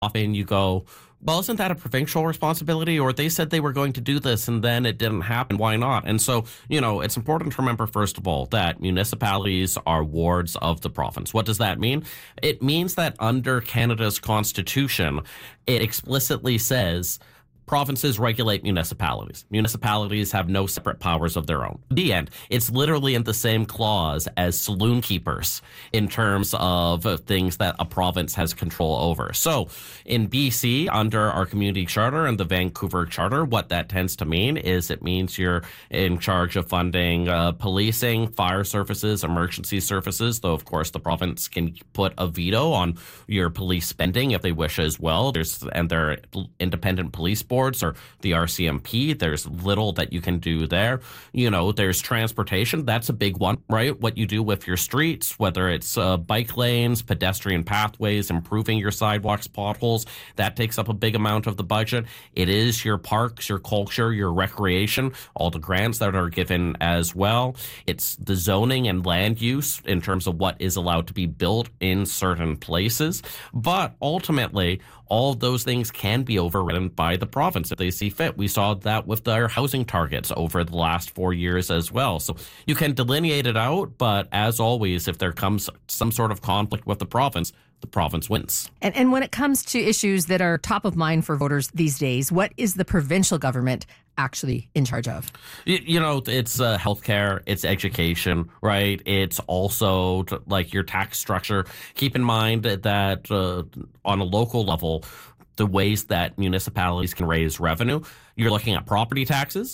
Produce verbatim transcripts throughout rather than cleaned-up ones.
often you go, well, isn't that a provincial responsibility? Or they said they were going to do this and then it didn't happen. Why not? And so, you know, it's important to remember, first of all, that municipalities are wards of the province. What does that mean? It means that under Canada's Constitution, it explicitly says provinces regulate municipalities. Municipalities have no separate powers of their own. The end. It's literally in the same clause as saloon keepers in terms of things that a province has control over. So in B C, under our community charter and the Vancouver Charter, what that tends to mean is it means you're in charge of funding uh, policing, fire services, emergency services, though of course the province can put a veto on your police spending if they wish as well. There's and there are independent police boards or the R C M P. There's little that you can do there. You know, there's transportation. That's a big one, right? What you do with your streets, whether it's uh, bike lanes, pedestrian pathways, improving your sidewalks, potholes, that takes up a big amount of the budget. It is your parks, your culture, your recreation, all the grants that are given as well. It's the zoning and land use in terms of what is allowed to be built in certain places. But ultimately, all of those things can be overridden by the province if they see fit. We saw that with their housing targets over the last four years as well. So you can delineate it out, but as always, if there comes some sort of conflict with the province, the province wins. And, and when it comes to issues that are top of mind for voters these days, what is the provincial government actually in charge of? You, you know, it's uh, healthcare, it's education, right? It's also t- like your tax structure. Keep in mind that uh, on a local level, the ways that municipalities can raise revenue, you're looking at property taxes.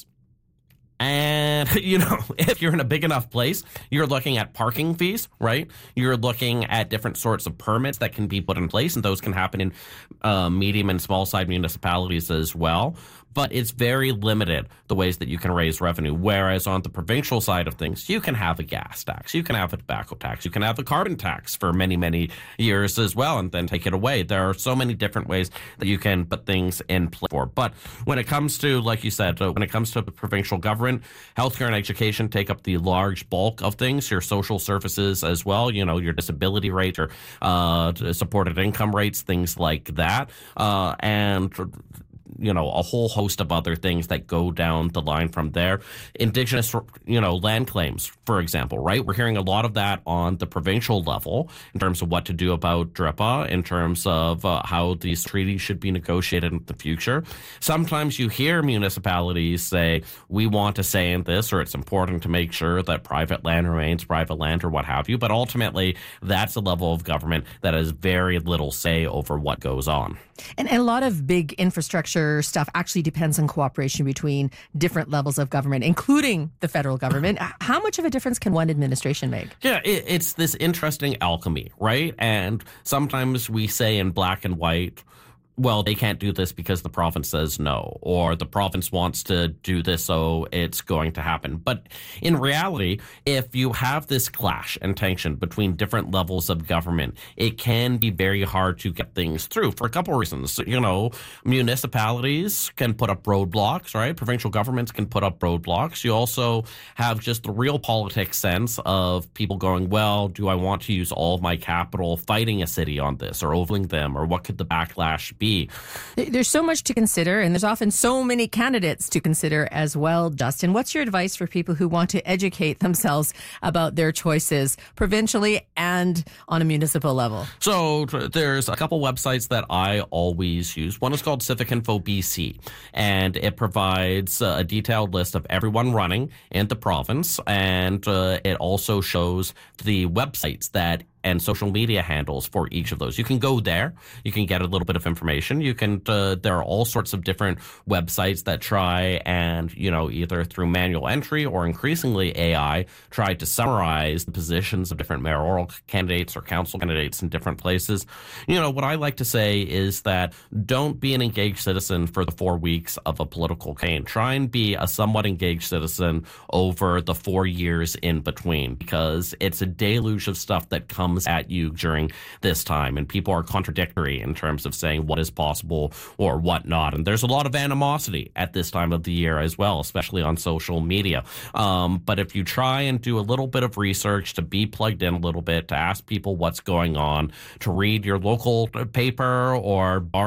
And, you know, if you're in a big enough place, you're looking at parking fees, right? You're looking at different sorts of permits that can be put in place, and those can happen in uh, medium and small side municipalities as well. But it's very limited, the ways that you can raise revenue. Whereas on the provincial side of things, you can have a gas tax, you can have a tobacco tax, you can have a carbon tax for many, many years as well, and then take it away. There are so many different ways that you can put things in place for. But when it comes to, like you said, when it comes to the provincial government, healthcare and education take up the large bulk of things, your social services as well, you know, your disability rate or uh, supported income rates, things like that. Uh, and you know, a whole host of other things that go down the line from there. Indigenous, you know, land claims, for example, right? We're hearing a lot of that on the provincial level in terms of what to do about D R I P A, in terms of uh, how these treaties should be negotiated in the future. Sometimes you hear municipalities say, we want a say in this, or it's important to make sure that private land remains private land or what have you. But ultimately, that's a level of government that has very little say over what goes on. And, and a lot of big infrastructure stuff actually depends on cooperation between different levels of government, including the federal government. How much of a difference can one administration make? Yeah, it, it's this interesting alchemy, right? And sometimes we say in black and white, well, they can't do this because the province says no, or the province wants to do this, so it's going to happen. But in reality, if you have this clash and tension between different levels of government, it can be very hard to get things through for a couple of reasons. You know, municipalities can put up roadblocks, right? Provincial governments can put up roadblocks. You also have just the real politics sense of people going, well, do I want to use all of my capital fighting a city on this or overling them, or what could the backlash be? There's so much to consider, and there's often so many candidates to consider as well. Dustin, what's your advice for people who want to educate themselves about their choices provincially and on a municipal level? So there's a couple websites that I always use. One is called Civic Info B C, and it provides a detailed list of everyone running in the province, and uh, it also shows the websites that and social media handles for each of those. You can go there. You can get a little bit of information. You can. Uh, there are all sorts of different websites that try and, you know, either through manual entry or increasingly A I, try to summarize the positions of different mayoral candidates or council candidates in different places. You know, what I like to say is that don't be an engaged citizen for the four weeks of a political campaign. Try and be a somewhat engaged citizen over the four years in between, because it's a deluge of stuff that comes comes at you during this time, and people are contradictory in terms of saying what is possible or what not. And there's a lot of animosity at this time of the year as well, especially on social media. Um, but if you try and do a little bit of research, to be plugged in a little bit, to ask people what's going on, to read your local paper or